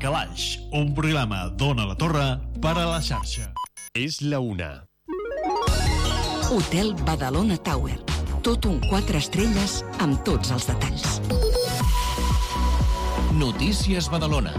Al Calaix, un programa d'Ona la Torre per a la xarxa. És la una. Hotel Badalona Tower. Tot un 4 estrelles amb tots els detalls. Notícies Badalona.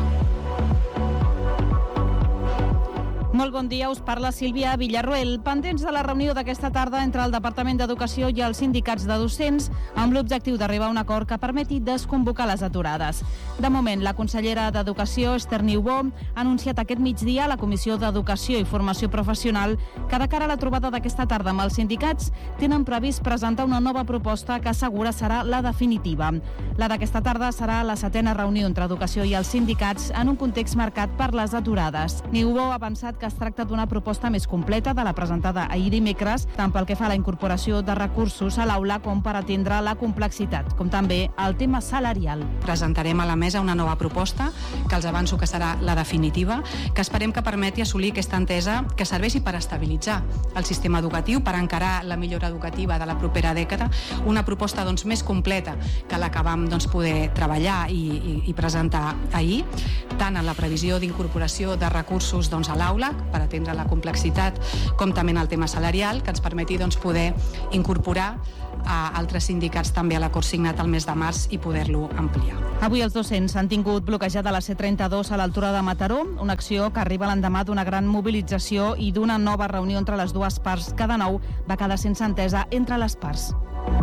Molt bon dia, us parla Sílvia Villarroel. Pendents de la reunió d'aquesta tarda entre el Departament d'Educació i els sindicats de docents amb l'objectiu d'arribar a un acord que permeti desconvocar les aturades. De moment, la consellera d'Educació, Esther Niubó, ha anunciat aquest migdia a la Comissió d'Educació i Formació Professional que de cara a la trobada d'aquesta tarda amb els sindicats tenen previst presentar una nova proposta que assegura serà la definitiva. La d'aquesta tarda serà la 7ª reunió entre Educació i els sindicats en un context marcat per les aturades. Niubó ha avançat que es tracta d'una proposta més completa de la presentada ahir dimecres, tant pel que fa a la incorporació de recursos a l'aula com per atendre la complexitat, com també el tema salarial. Presentarem a la mesa una nova proposta, que els avanço que serà la definitiva, que esperem que permeti assolir aquesta entesa que serveixi per estabilitzar el sistema educatiu, per encarar la millora educativa de la propera dècada, una proposta més completa que la que vam poder treballar i presentar ahir, tant en la previsió d'incorporació de recursos a l'aula, per atendre la complexitat, com també en el tema salarial, que ens permeti poder incorporar a altres sindicats també a l'acord signat el mes de març i poder-lo ampliar. Avui els docents han tingut bloquejada la C32 a l'altura de Mataró, una acció que arriba l'endemà d'una gran mobilització i d'una nova reunió entre les dues parts, que de nou va quedar sense entesa entre les parts.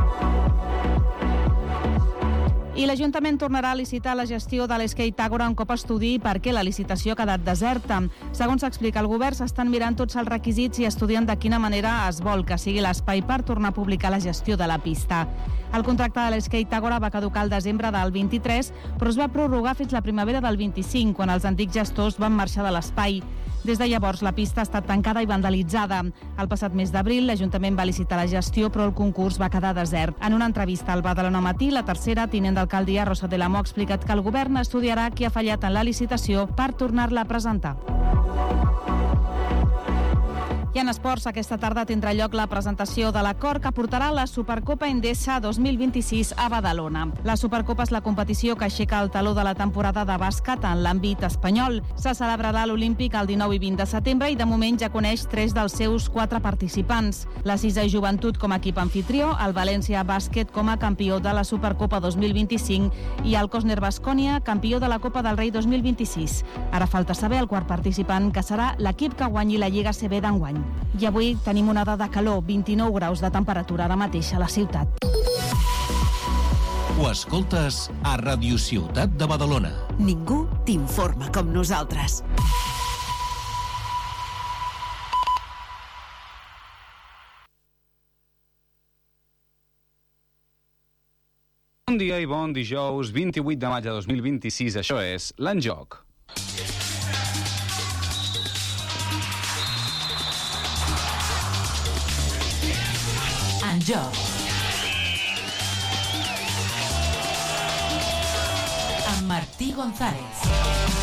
I l'Ajuntament tornarà a licitar la gestió de l'Skate Ágora un cop estudi per què la licitació ha quedat deserta. Segons explica el govern, s'estan mirant tots els requisits i estudien de quina manera es vol que sigui l'espai per tornar a publicar la gestió de la pista. El contracte de l'Skate Ágora va caducar al desembre del 23, però es va prorrogar fins la primavera del 25, quan els antics gestors van marxar de l'espai. Des de llavors, la pista ha estat tancada i vandalitzada. El passat mes d'abril, l'Ajuntament va licitar la gestió, però el concurs va quedar desert. En una entrevista al Badalona Matí, la tercera tinent d'alcaldia, Rosa de la Mo, ha explicat que el govern estudiarà qui ha fallat en la licitació per tornar-la a presentar. I en esports, aquesta tarda tindrà lloc la presentació de l'acord que portarà la Supercopa Endesa 2026 a Badalona. La Supercopa és la competició que aixeca el taló de la temporada de bàsquet en l'àmbit espanyol. Se celebrarà a l'Olímpic el 19 i 20 de setembre i de moment ja coneix 3 dels seus 4 participants. La Cisa i Joventut com a equip anfitrió, el València Bàsquet com a campió de la Supercopa 2025 i el Cosner Baskonia, campió de la Copa del Rei 2026. Ara falta saber el quart participant, que serà l'equip que guanyi la Lliga CB d'enguany. I avui tenim onada de calor, 29 graus de temperatura ara mateix a la ciutat. Ho escoltes a Ràdio Ciutat de Badalona. Ningú t'informa com nosaltres. Bon dia i bon dijous, 28 de maig de 2026. Això és l'Enjoc. En joc. Amb Martí González.